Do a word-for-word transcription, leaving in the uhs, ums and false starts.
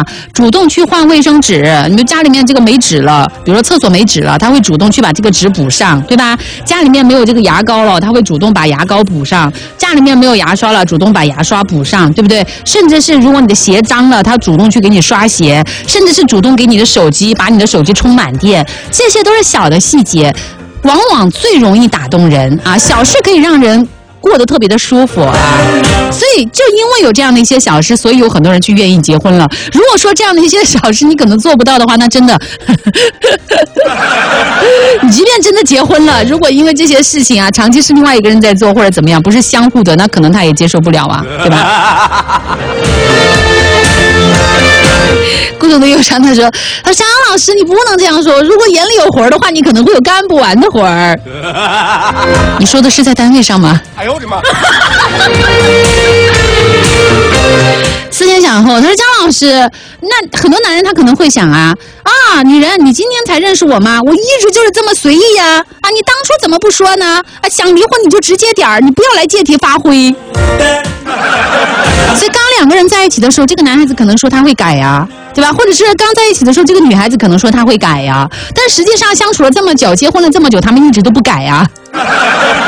主动去换卫生纸。你们家里面这个没纸了，比如说厕所没纸了，他会主动去把这个纸补上，对吧？家里面没有这个牙膏了，他会主动把牙膏补上。家里面没有牙刷了，主动把牙刷补上，对不对？甚至是如果你的鞋脏了，他主动去给你刷鞋，甚至是主动给你的手机把你的手机充满电，这些都是小的细节，往往最容易打动人啊！小事可以让人过得特别的舒服啊，所以就因为有这样的一些小事，所以有很多人去愿意结婚了。如果说这样的一些小事你可能做不到的话，那真的，你即便真的结婚了，如果因为这些事情啊，长期是另外一个人在做或者怎么样，不是相互的，那可能他也接受不了啊，对吧？顾总的忧伤，他说：“他说张老师，你不能这样说。如果眼里有活儿的话，你可能会有干不完的活儿。你说的是在单位上吗？” 哎呦我的妈！ 思前想后，他说：“张老师，那很多男人他可能会想啊啊，女人，你今天才认识我吗？我一直就是这么随意呀！啊，你当初怎么不说呢？啊，想离婚你就直接点儿，你不要来借题发挥。”所以刚两个人在一起的时候，这个男孩子可能说他会改呀，对吧？或者是刚在一起的时候，这个女孩子可能说他会改呀，但实际上相处了这么久，结婚了这么久，他们一直都不改呀。